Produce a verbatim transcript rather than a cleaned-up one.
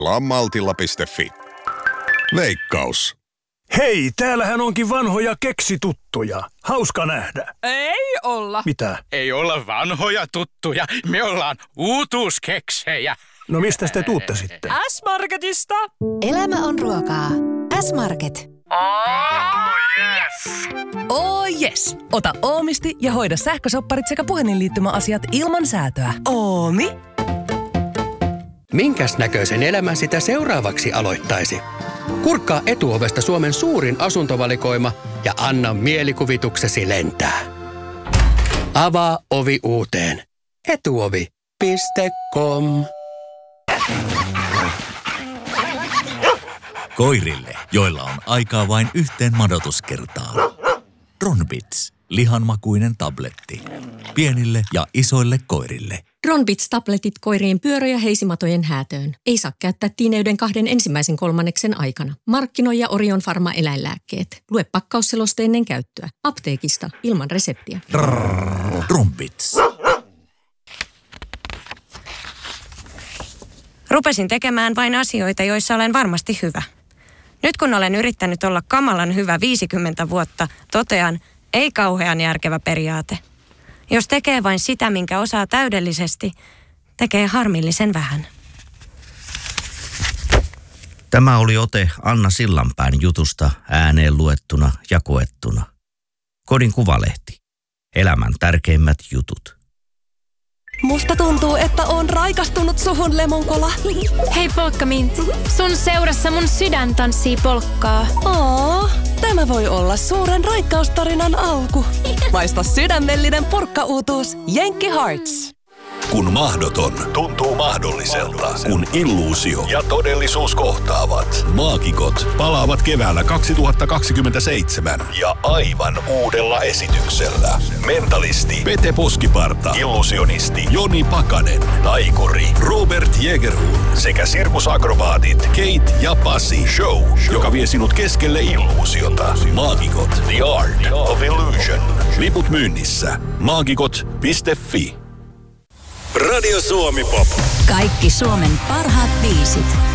lammaltilla piste fi. Veikkaus. Hei, täällähän onkin vanhoja keksituttuja. Hauska nähdä. Ei olla. Mitä? Ei olla vanhoja tuttuja. Me ollaan uutuuskeksejä. No mistä te tuutte sitten? S-Marketista. Elämä on ruokaa. S-Market. Oh, yes. Oh yes! Ota Oomisti ja hoida sähkösopparit sekä puhelinliittymäasiat ilman säätöä. Oomi. Minkäs näköisen elämän sitä seuraavaksi aloittaisi? Kurkkaa Etuovesta Suomen suurin asuntovalikoima ja anna mielikuvituksesi lentää. Avaa ovi uuteen. etuovi piste com. Koirille, joilla on aikaa vain yhteen madotuskertaan. Ronbits, lihanmakuinen tabletti. Pienille ja isoille koirille. Ronbits-tabletit koirien pyörö- ja heisimatojen häätöön. Ei saa käyttää tiineyden kahden ensimmäisen kolmanneksen aikana. Markkinoi Orion Pharma eläinlääkkeet. Lue pakkausseloste ennen käyttöä. Apteekista ilman reseptiä. Rrrr, Ronbits. Rupesin tekemään vain asioita, joissa olen varmasti hyvä. Nyt kun olen yrittänyt olla kamalan hyvä viisikymmentä vuotta, totean, ei kauhean järkevä periaate. Jos tekee vain sitä, minkä osaa täydellisesti, tekee harmillisen vähän. Tämä oli ote Anna Sillanpään jutusta ääneen luettuna ja koettuna. Kodin Kuvalehti. Elämän tärkeimmät jutut. Musta tuntuu, että on raikastunut suhun, Lemonkola. Hei Polkkaminti, sun seurassa mun sydän tanssii polkkaa. Oo, tämä voi olla suuren raikkaustarinan alku. Maista sydämellinen purkkauutuus Jenkki Hearts. Kun mahdoton tuntuu mahdolliselta, kun illuusio ja todellisuus kohtaavat. Maagikot palaavat keväällä kaksituhattakaksikymmentäseitsemän ja aivan uudella esityksellä. Mentalisti Pete Poskiparta, illusionisti Joni Pakanen, taikuri Robert Jägerhul sekä sirkusakrobaatit Kate ja Pasi. Show, joka vie sinut keskelle illuusiota. Maagikot, The Art of Illusion. Liput myynnissä. maagikot piste fi. Radio Suomi Pop. Kaikki Suomen parhaat biisit.